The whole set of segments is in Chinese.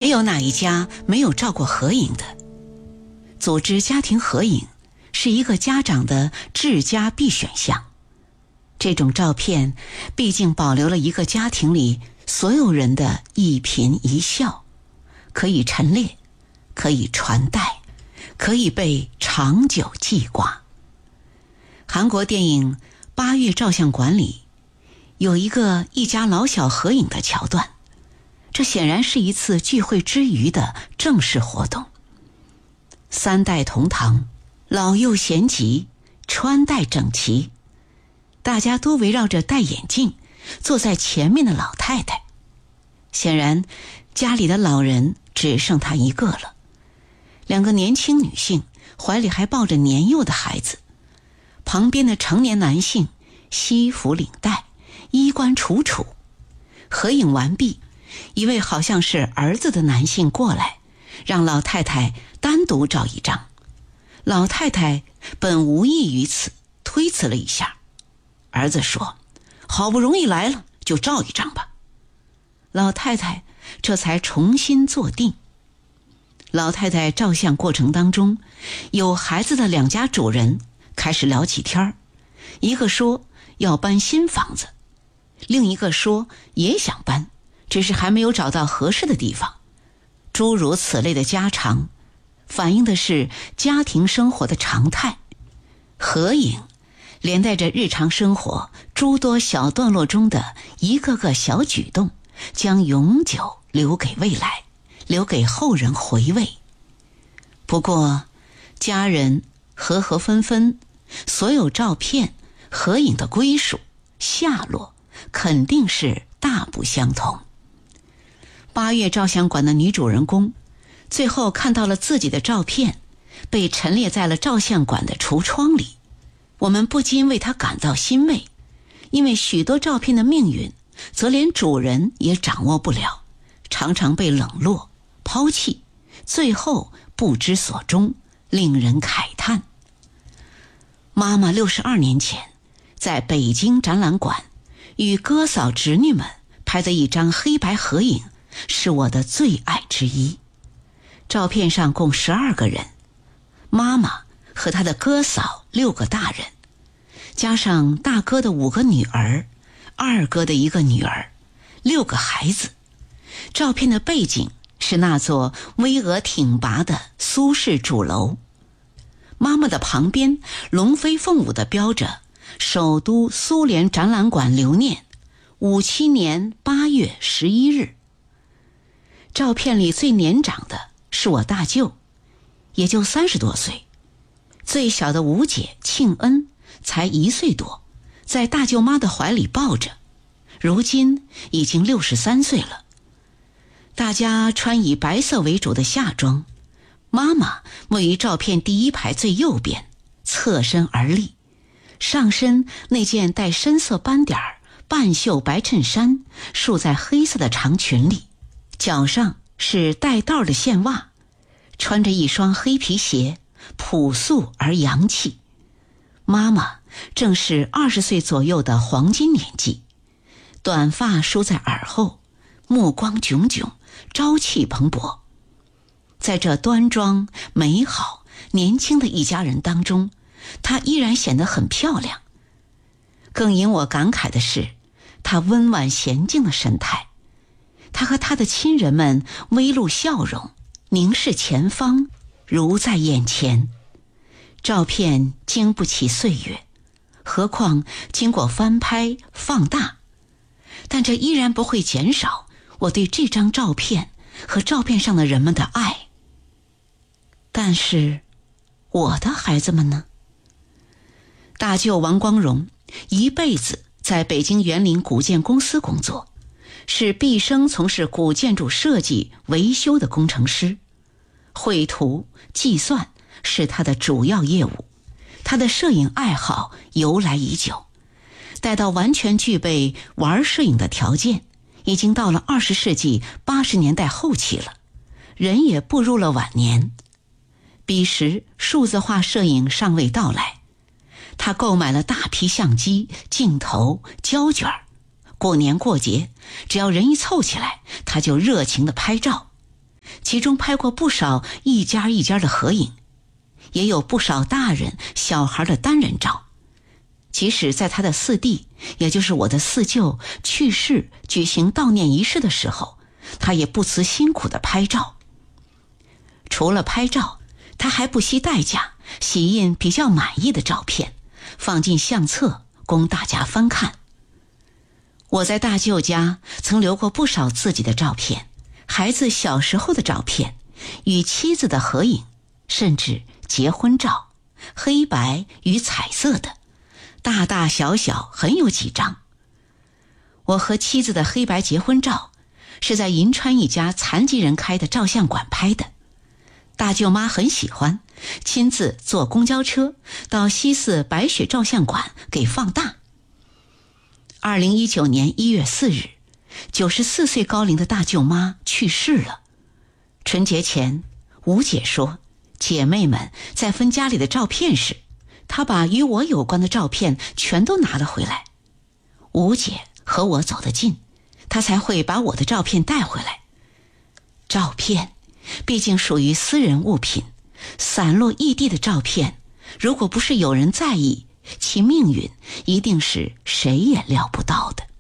有哪一家没有照过合影的。组织家庭合影是一个家长的至佳必选项。这种照片毕竟保留了一个家庭里所有人的一颦一笑，可以陈列，可以传代，可以被长久记挂。韩国电影《八月照相馆》里有一个一家老小合影的桥段，这显然是一次聚会之余的正式活动。三代同堂，老幼咸集，穿戴整齐，大家都围绕着戴眼镜坐在前面的老太太。显然家里的老人只剩她一个了，两个年轻女性怀里还抱着年幼的孩子，旁边的成年男性西服领带，衣冠楚楚。合影完毕，一位好像是儿子的男性过来，让老太太单独照一张。老太太本无意于此，推辞了一下。儿子说：“好不容易来了，就照一张吧。”老太太这才重新坐定。老太太照相过程当中，有孩子的两家主人开始聊起天儿，一个说要搬新房子，另一个说也想搬，只是还没有找到合适的地方。诸如此类的家常，反映的是家庭生活的常态。合影连带着日常生活诸多小段落中的一个个小举动，将永久留给未来，留给后人回味。不过家人和和分分，所有照片合影的归属下落肯定是大不相同。八月照相馆的女主人公最后看到了自己的照片被陈列在了照相馆的橱窗里，我们不禁为她感到欣慰，因为许多照片的命运则连主人也掌握不了，常常被冷落抛弃，最后不知所终，令人慨叹。妈妈62年前在北京展览馆与哥嫂侄女们拍的一张黑白合影是我的最爱之一。照片上共12个人，妈妈和她的哥嫂6个大人，加上大哥的5个女儿，二哥的1个女儿，6个孩子。照片的背景是那座巍峨挺拔的苏式主楼，妈妈的旁边龙飞凤舞地标着首都苏联展览馆留念57年8月11日。照片里最年长的是我大舅，也就30多岁，最小的五姐庆恩才1岁多，在大舅妈的怀里抱着，如今已经63岁了。大家穿以白色为主的夏装，妈妈位于照片第一排最右边，侧身而立，上身那件带深色斑点半袖白衬衫束在黑色的长裙里，脚上是带道的线袜，穿着一双黑皮鞋，朴素而洋气。妈妈正是20岁左右的黄金年纪，短发梳在耳后，目光炯炯，朝气蓬勃。在这端庄美好年轻的一家人当中，她依然显得很漂亮。更引我感慨的是她温婉娴静的神态，她和她的亲人们微露笑容，凝视前方，如在眼前。照片经不起岁月，何况经过翻拍放大，但这依然不会减少我对这张照片和照片上的人们的爱。但是我的孩子们呢？大舅王光荣一辈子在北京园林古建公司工作，是毕生从事古建筑设计维修的工程师，绘图计算是他的主要业务。他的摄影爱好由来已久，待到完全具备玩摄影的条件，已经到了20世纪80年代后期了，人也步入了晚年。彼时数字化摄影尚未到来，他购买了大批相机、镜头、胶卷，过年过节只要人一凑起来，他就热情地拍照。 其中拍过不少一家一家的合影，也有不少大人小孩的单人照。即使在他的四弟，也就是我的四舅去世举行悼念仪式的时候，他也不辞辛苦地拍照。除了拍照，他还不惜代价洗印比较满意的照片，放进相册供大家翻看。我在大舅家曾留过不少自己的照片，孩子小时候的照片，与妻子的合影，甚至结婚照，黑白与彩色的，大大小小很有几张。我和妻子的黑白结婚照是在银川一家残疾人开的照相馆拍的，大舅妈很喜欢，亲自坐公交车到西四白雪照相馆给放大。2019年1月4日，94岁高龄的大舅妈去世了。春节前，吴姐说，姐妹们在分家里的照片时，她把与我有关的照片全都拿了回来。吴姐和我走得近，她才会把我的照片带回来。照片毕竟属于私人物品，散落异地的照片，如果不是有人在意，其命运一定是谁也料不到的。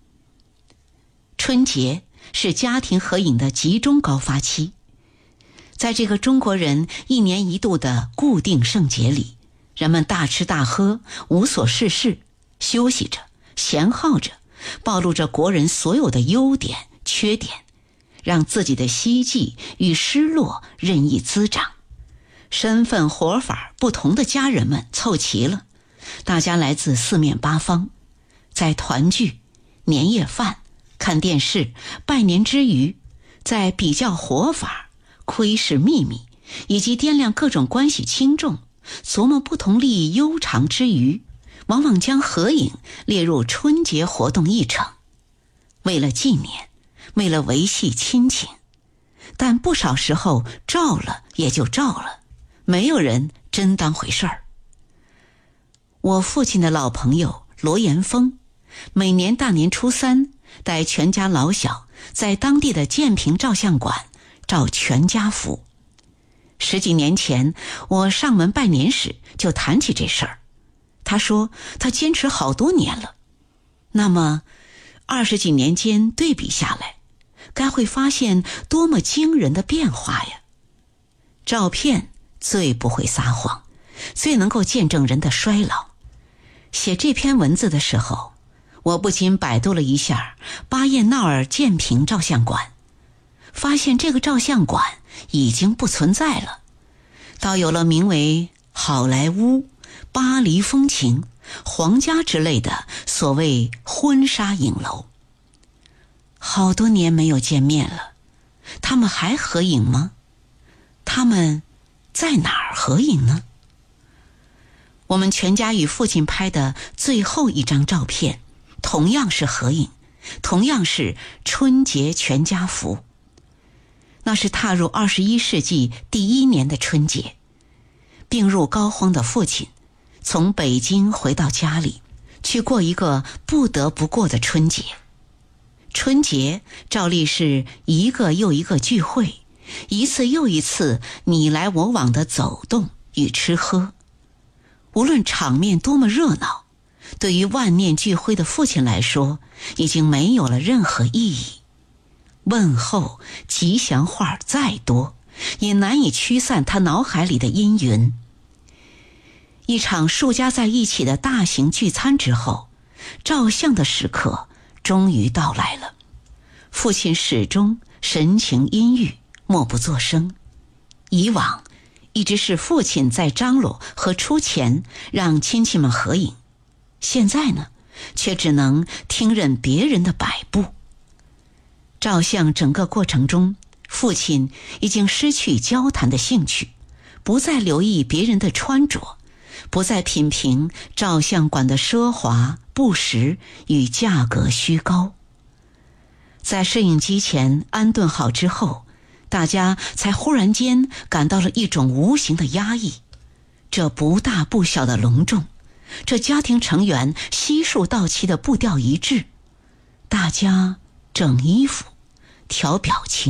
春节是家庭合影的集中高发期，在这个中国人1年1度的固定盛节里，人们大吃大喝，无所事事，休息着，闲耗着，暴露着国人所有的优点缺点，让自己的希冀与失落任意滋长。身份活法不同的家人们凑齐了，大家来自四面八方，在团聚、年夜饭、看电视、拜年之余，在比较活法、窥视秘密以及掂量各种关系轻重、琢磨不同利益悠长之余，往往将合影列入春节活动议程，为了纪念，为了维系亲情。但不少时候照了也就照了，没有人真当回事儿。我父亲的老朋友罗延峰，每年大年初3带全家老小在当地的建平照相馆照全家福。10几年前我上门拜年时就谈起这事儿，他说他坚持好多年了。那么20几年间对比下来，该会发现多么惊人的变化呀！照片最不会撒谎，最能够见证人的衰老。写这篇文字的时候，我不禁百度了一下巴彦淖尔建平照相馆，发现这个照相馆已经不存在了，倒有了名为好莱坞、巴黎风情、皇家之类的所谓婚纱影楼。好多年没有见面了，他们还合影吗？他们在哪儿合影呢？我们全家与父亲拍的最后一张照片，同样是合影，同样是春节全家福。那是踏入21世纪第1年的春节，病入膏肓的父亲从北京回到家里，去过一个不得不过的春节。春节照例是一个又一个聚会，一次又一次你来我往的走动与吃喝。无论场面多么热闹，对于万念俱灰的父亲来说，已经没有了任何意义。问候、吉祥话再多，也难以驱散他脑海里的阴云。一场数家在一起的大型聚餐之后，照相的时刻终于到来了。父亲始终神情阴郁，默不作声。以往一直是父亲在张罗和出钱让亲戚们合影，现在呢，却只能听任别人的摆布。照相整个过程中，父亲已经失去交谈的兴趣，不再留意别人的穿着，不再品评照相馆的奢华不实与价格虚高。在摄影机前安顿好之后，大家才忽然间感到了一种无形的压抑。这不大不小的隆重，这家庭成员悉数到齐的步调一致，大家整衣服、调表情，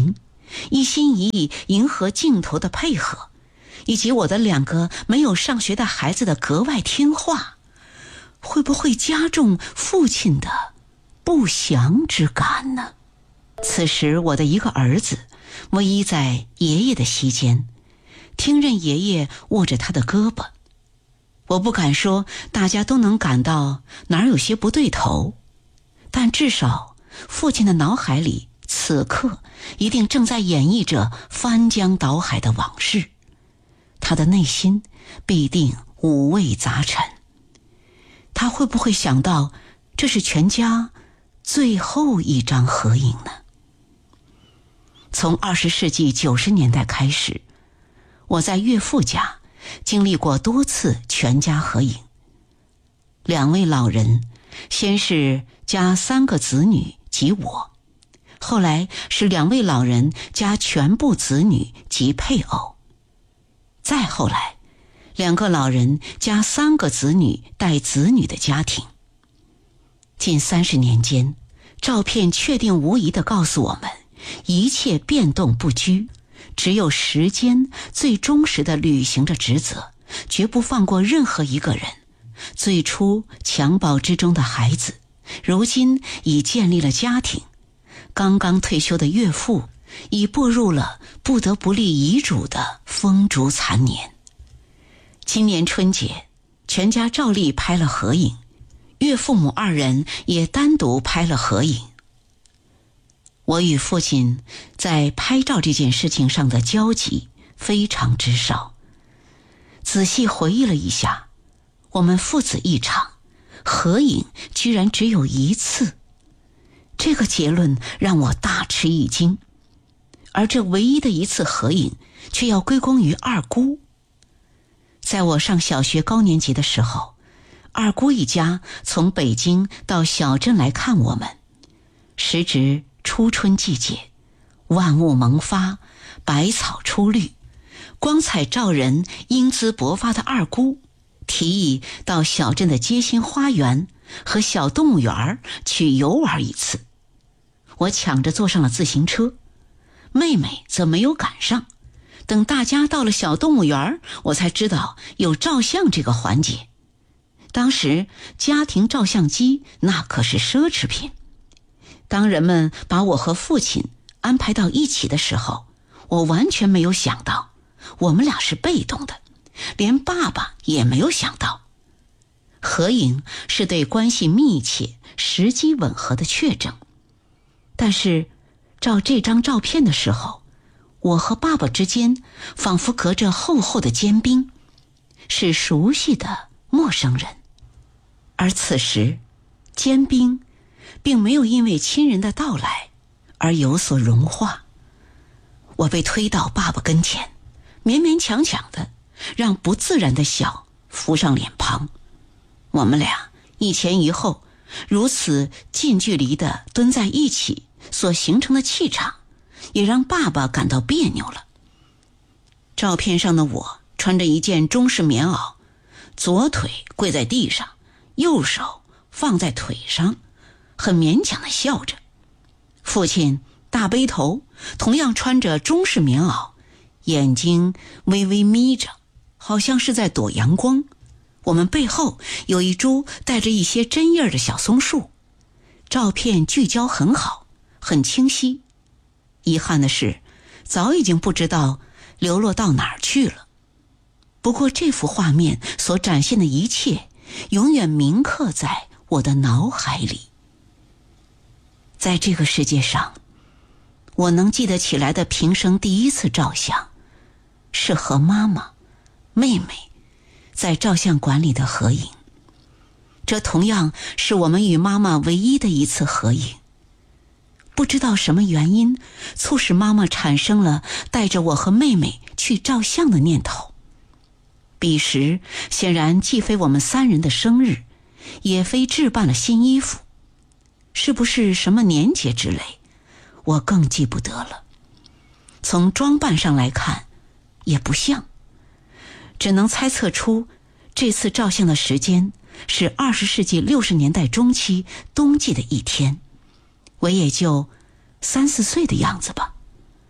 一心一意迎合镜头的配合，以及我的2个没有上学的孩子的格外听话，会不会加重父亲的不祥之感呢？此时我的一个儿子偎依在爷爷的膝间，听任爷爷握着他的胳膊。我不敢说大家都能感到哪儿有些不对头，但至少父亲的脑海里此刻一定正在演绎着翻江倒海的往事，他的内心必定五味杂陈。他会不会想到这是全家最后一张合影呢？从20世纪90年代开始，我在岳父家经历过多次全家合影。2位老人，先是加3个子女及我，后来是2位老人加全部子女及配偶，再后来2个老人加3个子女带子女的家庭。近30年间，照片确定无疑地告诉我们，一切变动不居，只有时间最忠实地履行着职责，绝不放过任何一个人。最初襁褓之中的孩子，如今已建立了家庭。刚刚退休的岳父，已步入了不得不立遗嘱的风烛残年。今年春节，全家照例拍了合影，岳父母2人也单独拍了合影。我与父亲在拍照这件事情上的交集非常之少。仔细回忆了一下，我们父子一场合影居然只有1次，这个结论让我大吃一惊。而这唯一的1次合影却要归功于二姑。在我上小学高年级的时候，二姑一家从北京到小镇来看我们，时值初春季节，万物萌发，百草初绿，光彩照人，英姿勃发的二姑提议到小镇的街心花园和小动物园去游玩一次。我抢着坐上了自行车，妹妹则没有赶上。等大家到了小动物园，我才知道有照相这个环节。当时家庭照相机那可是奢侈品。当人们把我和父亲安排到一起的时候，我完全没有想到我们俩是被动的，连爸爸也没有想到。合影是对关系密切、时机吻合的确证。但是照这张照片的时候，我和爸爸之间仿佛隔着厚厚的坚冰，是熟悉的陌生人。而此时，坚冰并没有因为亲人的到来而有所融化。我被推到爸爸跟前，勉勉强强的让不自然的笑浮上脸庞。我们俩一前一后，如此近距离的蹲在一起所形成的气场，也让爸爸感到别扭了。照片上的我穿着一件中式棉袄，左腿跪在地上，右手放在腿上，很勉强地笑着。父亲大背头，同样穿着中式棉袄，眼睛微微眯着，好像是在躲阳光。我们背后有一株带着一些针叶的小松树，照片聚焦很好，很清晰。遗憾的是，早已经不知道流落到哪儿去了。不过这幅画面所展现的一切，永远铭刻在我的脑海里。在这个世界上，我能记得起来的平生第1次照相，是和妈妈、妹妹在照相馆里的合影。这同样是我们与妈妈唯一的1次合影。不知道什么原因促使妈妈产生了带着我和妹妹去照相的念头。彼时显然既非我们3人的生日，也非置办了新衣服，是不是什么年节之类，我更记不得了。从装扮上来看也不像，只能猜测出这次照相的时间是20世纪60年代中期冬季的一天，我也就3、4岁的样子吧。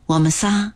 我们仨